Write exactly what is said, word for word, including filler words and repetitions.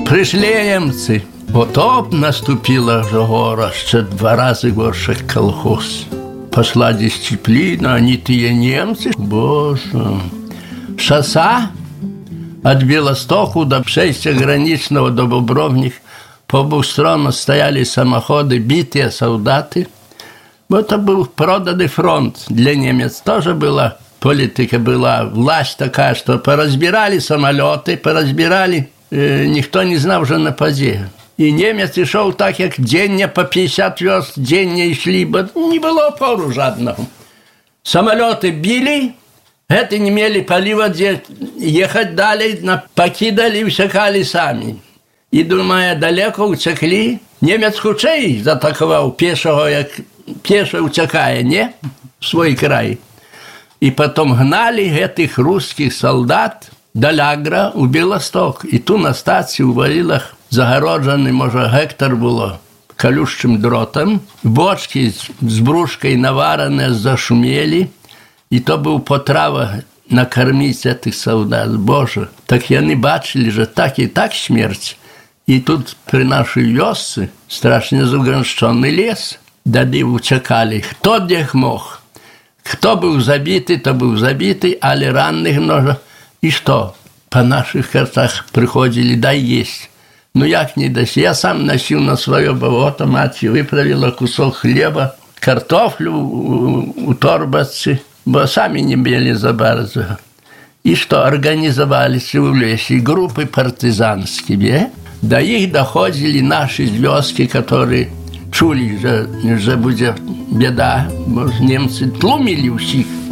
Прийшли німці. Потоп наступила же гора, ще два рази горше колхоз. Пошла дисциплина, они те немцы. Боже. Шосса от Белостоку до шесть граничного до Бобровних. По обеих сторонах стояли самоходы, битые солдаты. Это был проданный фронт для немец. Тоже была политика, была власть такая, что поразбирали самолеты, поразбирали. Э, никто не знал уже на позе. И немец шел так, как день по пятьдесят верст, день не шли, бо не было опору жадного. Самолеты били, это не имели полива, где ехать далее, покидали, всякали сами. І, думаю, далеко утекли. Немець хутчэй заатакаваў пешого, як пеша утекае, не? В свой край. И потом гнали этих русских солдат до Лягра у Белосток. И ту на стації у Валилах загороджений, може, гектар було колючим дротом. Бочки з брушкой наварене зашумели. И то був потрава накормить этих солдат. Боже, так яны бачили, що так и так смерть. И тут при нашей вёсце страшно заграниченный лес. Дады утекали. Кто где мог. Кто был забитый, то был забитый, але ранных много. И что? По наших картах приходили, дай есть. Ну як не дасть? Я сам носил на свое болото, мать выправила кусок хлеба, картофлю у, у торбацы, бо сами не били за bardzo. И что? Организовались в лесе группы партизанские. До их доходили наши звездки, которые чули, что, что будет беда. Немцы тлумили всех.